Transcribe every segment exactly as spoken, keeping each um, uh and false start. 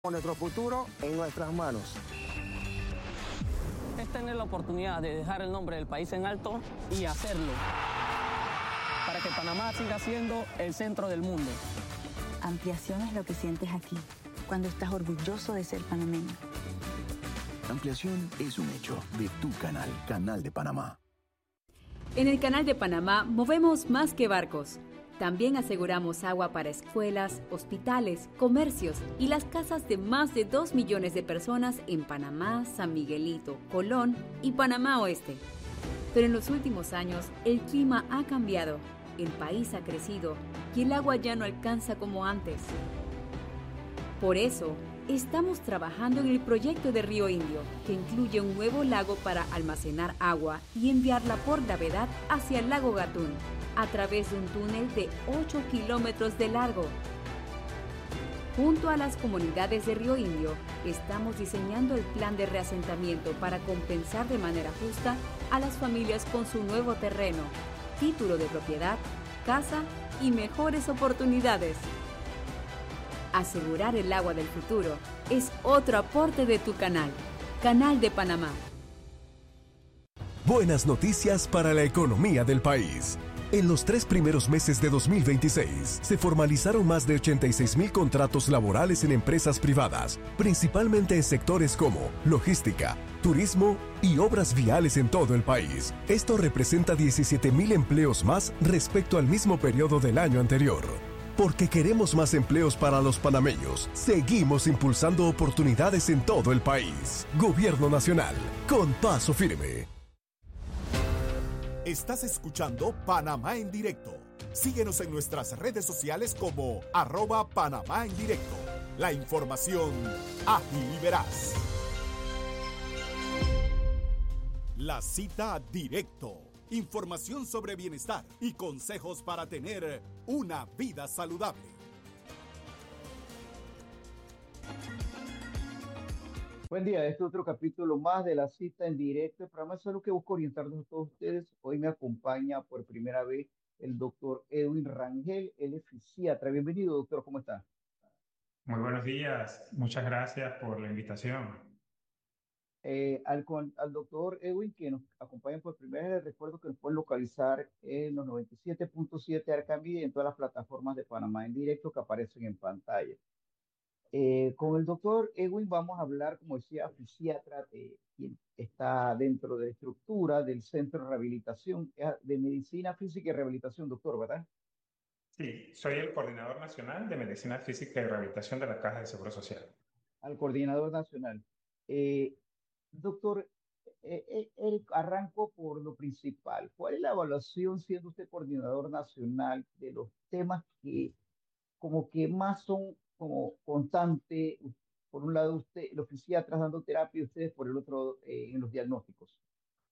Nuestro futuro en nuestras manos. Es tener la oportunidad de dejar el nombre del país en alto y hacerlo para que Panamá siga siendo el centro del mundo. Ampliación es lo que sientes aquí, cuando estás orgulloso de ser panameño. Ampliación es un hecho de tu canal, Canal de Panamá. En el Canal de Panamá movemos más que barcos. También aseguramos agua para escuelas, hospitales, comercios y las casas de más de dos millones de personas en Panamá, San Miguelito, Colón y Panamá Oeste. Pero en los últimos años el clima ha cambiado, el país ha crecido y el agua ya no alcanza como antes. Por eso, estamos trabajando en el proyecto de Río Indio, que incluye un nuevo lago para almacenar agua y enviarla por gravedad hacia el lago Gatún, a través de un túnel de ocho kilómetros de largo. Junto a las comunidades de Río Indio, estamos diseñando el plan de reasentamiento para compensar de manera justa a las familias con su nuevo terreno, título de propiedad, casa y mejores oportunidades. Asegurar el agua del futuro es otro aporte de tu canal, Canal de Panamá. Buenas noticias para la economía del país. En los tres primeros meses de dos mil veintiséis, se formalizaron más de ochenta y seis mil contratos laborales en empresas privadas, principalmente en sectores como logística, turismo y obras viales en todo el país. Esto representa diecisiete mil empleos más respecto al mismo periodo del año anterior. Porque queremos más empleos para los panameños, seguimos impulsando oportunidades en todo el país. Gobierno Nacional, con paso firme. Estás escuchando Panamá en Directo. Síguenos en nuestras redes sociales como arroba Panamá en Directo. La información ágil y veraz. La cita directo. Información sobre bienestar y consejos para tener una vida saludable. Buen día, este es otro capítulo más de la cita en directo. El programa es algo que busco orientarnos a todos ustedes. Hoy me acompaña por primera vez el doctor Edwin Rangel, él es fisiatra. Bienvenido, doctor, ¿cómo está? Muy buenos días, muchas gracias por la invitación. Eh, al, con- al doctor Edwin, que nos acompaña por primera vez, les recuerdo que nos pueden localizar en los noventa y siete punto siete Arcambi y en todas las plataformas de Panamá en directo que aparecen en pantalla. Eh, con el doctor Edwin vamos a hablar, como decía, fisiatra, eh, quien está dentro de la estructura del Centro de Rehabilitación, eh, de Medicina Física y Rehabilitación, doctor, ¿verdad? Sí, soy el coordinador nacional de Medicina Física y Rehabilitación de la Caja de Seguro Social. Al coordinador nacional. Eh, Doctor, eh, eh, Eric, arranco por lo principal. ¿Cuál es la evaluación, siendo usted coordinador nacional, de los temas que como que más son como constante? Por un lado, usted, los fisiatras dando terapia y ustedes por el otro eh, en los diagnósticos.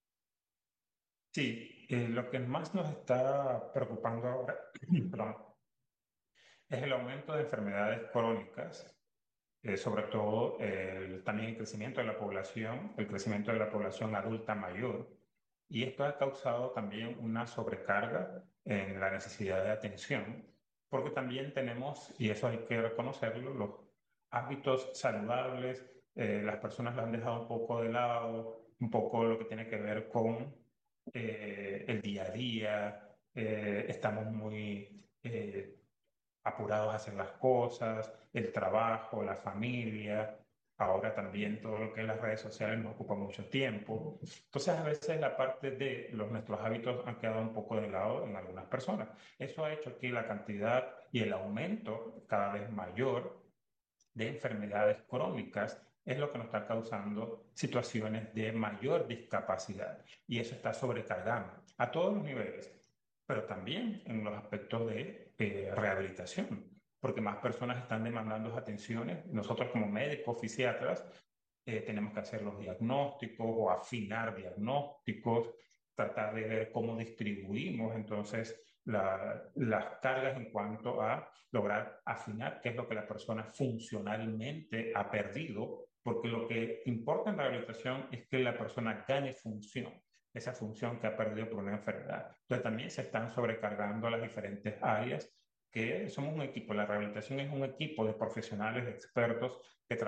Sí, eh, lo que más nos está preocupando ahora, perdón, es el aumento de enfermedades crónicas, eh, sobre todo el- también el crecimiento de la población, el crecimiento de la población adulta mayor, y esto ha causado también una sobrecarga en la necesidad de atención, porque también tenemos, y eso hay que reconocerlo, los hábitos saludables, eh, las personas lo han dejado un poco de lado, un poco lo que tiene que ver con eh, el día a día, eh, estamos muy... eh, apurados a hacer las cosas, el trabajo, la familia, ahora también todo lo que es las redes sociales nos ocupa mucho tiempo. Entonces, a veces la parte de los, nuestros hábitos han quedado un poco de lado en algunas personas. Eso ha hecho que la cantidad y el aumento cada vez mayor de enfermedades crónicas es lo que nos está causando situaciones de mayor discapacidad y eso está sobrecargando a todos los niveles, pero también en los aspectos de eh, rehabilitación, porque más personas están demandando atenciones. Nosotros como médicos, fisiatras, eh, tenemos que hacer los diagnósticos o afinar diagnósticos, tratar de ver cómo distribuimos entonces la- las cargas en cuanto a lograr afinar qué es lo que la persona funcionalmente ha perdido, porque lo que importa en la rehabilitación es que la persona gane función, esa función que ha perdido por una enfermedad. Entonces también se están sobrecargando las diferentes áreas que somos un equipo, la rehabilitación es un equipo de profesionales expertos que trabajan